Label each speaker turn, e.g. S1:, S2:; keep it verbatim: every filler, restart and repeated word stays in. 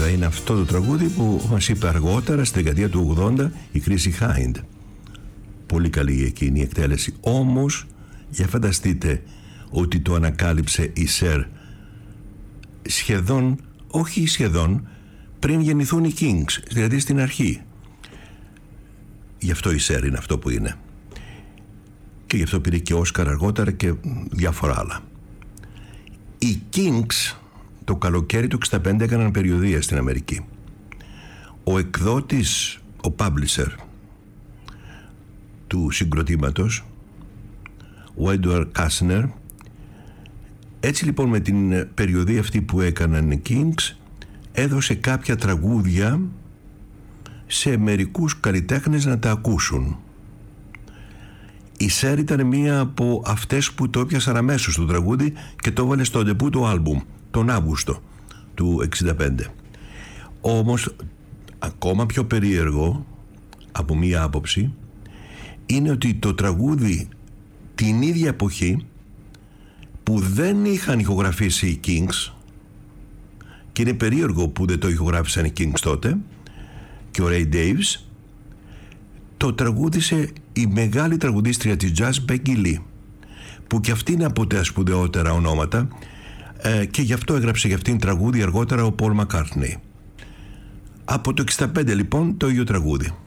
S1: βέβαια είναι αυτό το τραγούδι που μας είπε αργότερα στη δεκαετία του ογδόντα η Chrissie Hynde. Πολύ καλή εκείνη η εκτέλεση. Όμως για φανταστείτε ότι το ανακάλυψε η Σερ σχεδόν, όχι σχεδόν, πριν γεννηθούν οι Kings, δηλαδή στην αρχή. Γι' αυτό η Σερ είναι αυτό που είναι. Και γι' αυτό πήρε και Όσκαρ αργότερα και διάφορα άλλα. Οι Kings το καλοκαίρι του εξήντα πέντε έκαναν περιοδεία στην Αμερική. Ο εκδότης, ο publisher του συγκροτήματος, ο Edward Kastner, έτσι λοιπόν με την περιοδεία αυτή που έκαναν οι Kings, έδωσε κάποια τραγούδια σε μερικούς καλλιτέχνες να τα ακούσουν. Η Σέρ ήταν μία από αυτές που το έπιασαν αμέσως το τραγούδι και το έβαλε στο ντεμπού του άλμπουμ τον Αύγουστο του εξήντα πέντε. Όμως ακόμα πιο περίεργο από μία άποψη είναι ότι το τραγούδι την ίδια εποχή που δεν είχαν ηχογραφήσει οι Kings, και είναι περίεργο που δεν το ηχογράφησαν οι Kings τότε, και ο Ray Davies, το τραγούδισε η μεγάλη τραγουδίστρια της jazz Becky Lee, που και αυτή είναι από τα σπουδαιότερα ονόματα, ε, και γι' αυτό έγραψε για αυτήν τραγούδι αργότερα ο Paul McCartney. Από το εξήντα πέντε λοιπόν το ίδιο τραγούδι.